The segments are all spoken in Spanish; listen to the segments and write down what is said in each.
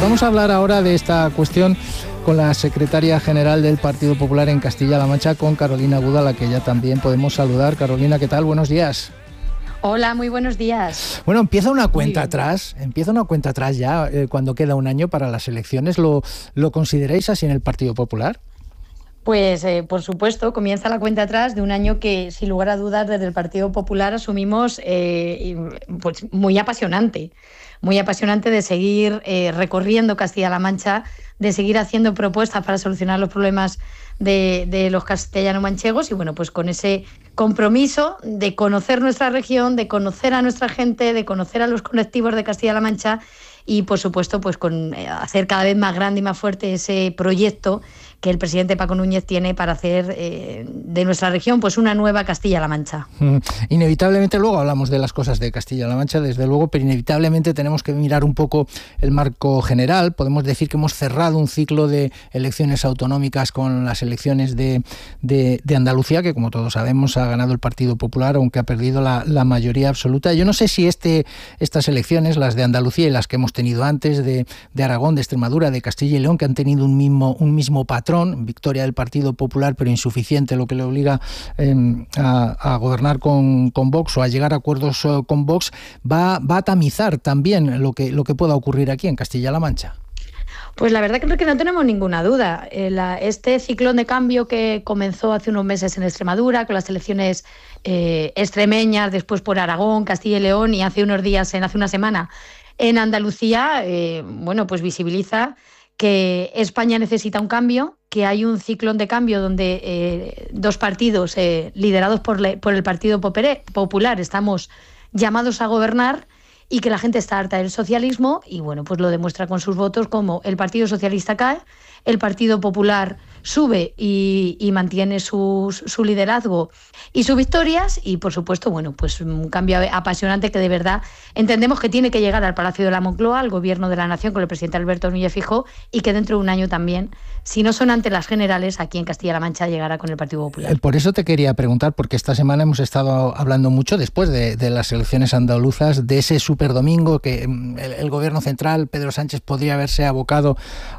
Vamos a hablar ahora de esta cuestión con la secretaria general del Partido Popular en Castilla-La Mancha, con Carolina Agudo, a la que ya también podemos saludar. Carolina, ¿qué tal? Buenos días. Hola, muy buenos días. Bueno, empieza una cuenta atrás ya, cuando queda un año para las elecciones. ¿Lo consideráis así en el Partido Popular? Pues por supuesto, comienza la cuenta atrás de un año que, sin lugar a dudas, desde el Partido Popular asumimos pues muy apasionante de seguir recorriendo Castilla-La Mancha, de seguir haciendo propuestas para solucionar los problemas de los castellano-manchegos y bueno, pues con ese compromiso de conocer nuestra región, de conocer a nuestra gente, de conocer a los colectivos de Castilla-La Mancha y por supuesto pues con hacer cada vez más grande y más fuerte ese proyecto que el presidente Paco Núñez tiene para hacer de nuestra región pues una nueva Castilla-La Mancha. Inevitablemente luego hablamos de las cosas de Castilla-La Mancha, desde luego, pero inevitablemente tenemos que mirar un poco el marco general. Podemos decir que hemos cerrado un ciclo de elecciones autonómicas con las elecciones de Andalucía, que como todos sabemos ha ganado el Partido Popular, aunque ha perdido la mayoría absoluta. Yo no sé si estas elecciones, las de Andalucía y las que hemos tenido antes, de Aragón, de Extremadura, de Castilla y León, que han tenido un mismo patrón, victoria del Partido Popular, pero insuficiente, lo que le obliga a gobernar con Vox o a llegar a acuerdos con Vox, va a tamizar también lo que pueda ocurrir aquí en Castilla-La Mancha. Pues la verdad creo que no tenemos ninguna duda. Este ciclón de cambio que comenzó hace unos meses en Extremadura, con las elecciones extremeñas, después por Aragón, Castilla y León y hace unos días, hace una semana, en Andalucía, bueno, pues visibiliza que España necesita un cambio, que hay un ciclón de cambio donde dos partidos liderados por el Partido Popular estamos llamados a gobernar y que la gente está harta del socialismo y bueno, pues lo demuestra con sus votos, como el Partido Socialista cae, el Partido Popular sube y mantiene su liderazgo y sus victorias y por supuesto, bueno, pues un cambio apasionante que de verdad entendemos que tiene que llegar al Palacio de la Moncloa, al Gobierno de la Nación con el presidente Alberto Núñez Feijóo y que dentro de un año también, si no son ante las generales, aquí en Castilla-La Mancha llegará con el Partido Popular. Por eso te quería preguntar, porque esta semana hemos estado hablando mucho después de las elecciones andaluzas, de ese superdomingo que el Gobierno central, Pedro Sánchez, podría haberse abocado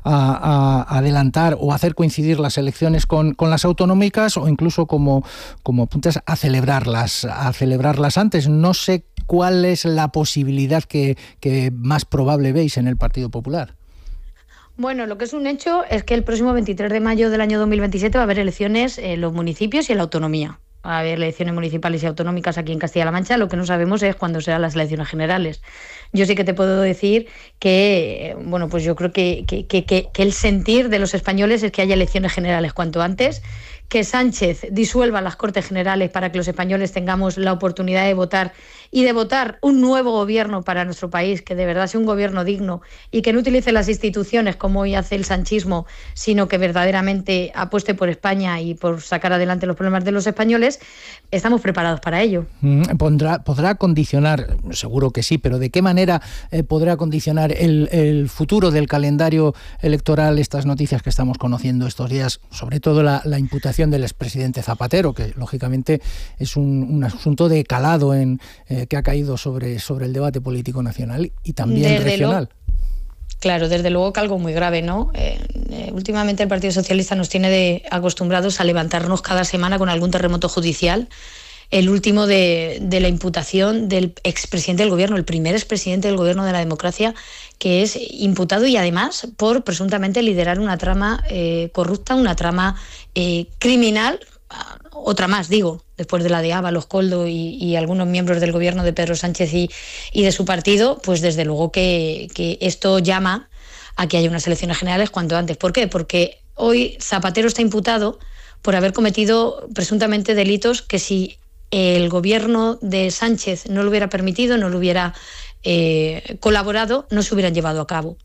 a adelantar o hacer coincidir las elecciones con las autonómicas o incluso como apuntas a celebrarlas antes. No sé cuál es la posibilidad que más probable veis en el Partido Popular. Bueno, lo que es un hecho es que el próximo 23 de mayo del año 2027 va a haber elecciones en los municipios y en la autonomía. Va a haber elecciones municipales y autonómicas aquí en Castilla-La Mancha. Lo que no sabemos es cuándo serán las elecciones generales. Yo sí que te puedo decir que, bueno, pues yo creo que el sentir de los españoles es que haya elecciones generales cuanto antes, que Sánchez disuelva las Cortes Generales para que los españoles tengamos la oportunidad de votar y de votar un nuevo gobierno para nuestro país, que de verdad sea un gobierno digno y que no utilice las instituciones como hoy hace el sanchismo, sino que verdaderamente apueste por España y por sacar adelante los problemas de los españoles. Estamos preparados para ello. ¿Podrá condicionar, seguro que sí, pero de qué manera podrá condicionar el futuro del calendario electoral estas noticias que estamos conociendo estos días, sobre todo la imputación del expresidente Zapatero, que lógicamente es un asunto de calado que ha caído sobre el debate político nacional y también regional? Claro, desde luego que algo muy grave, ¿no? Últimamente el Partido Socialista nos tiene acostumbrados a levantarnos cada semana con algún terremoto judicial. El último de la imputación del expresidente del Gobierno, el primer expresidente del Gobierno de la democracia, que es imputado y además por presuntamente liderar una trama corrupta, una trama criminal, otra más, digo, después de la de Ábalos, Koldo y algunos miembros del Gobierno de Pedro Sánchez y de su partido, pues desde luego que esto llama a que haya unas elecciones generales cuanto antes. ¿Por qué? Porque hoy Zapatero está imputado por haber cometido presuntamente delitos que si el gobierno de Sánchez no lo hubiera permitido, no lo hubiera colaborado, no se hubieran llevado a cabo.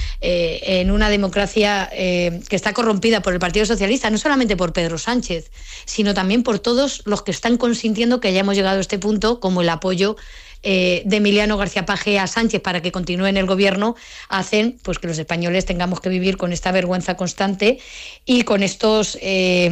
En una democracia que está corrompida por el Partido Socialista, no solamente por Pedro Sánchez, sino también por todos los que están consintiendo que hayamos llegado a este punto, como el apoyo de Emiliano García Paje a Sánchez para que continúe en el gobierno, hacen pues que los españoles tengamos que vivir con esta vergüenza constante y con estos,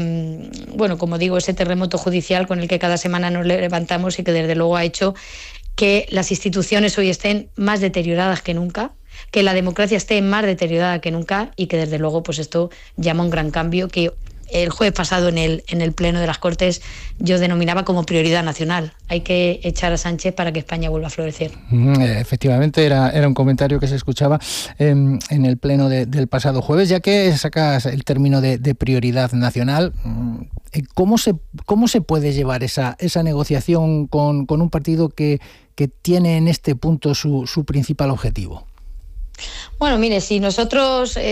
bueno, como digo, ese terremoto judicial con el que cada semana nos levantamos y que desde luego ha hecho que las instituciones hoy estén más deterioradas que nunca, que la democracia esté más deteriorada que nunca y que desde luego pues esto llama a un gran cambio que el jueves pasado en el Pleno de las Cortes yo denominaba como prioridad nacional. Hay que echar a Sánchez para que España vuelva a florecer. Efectivamente, era un comentario que se escuchaba en el Pleno del pasado jueves. Ya que sacas el término de prioridad nacional, ¿cómo se puede llevar esa negociación con un partido que tiene en este punto su principal objetivo? Bueno, mire, si nosotros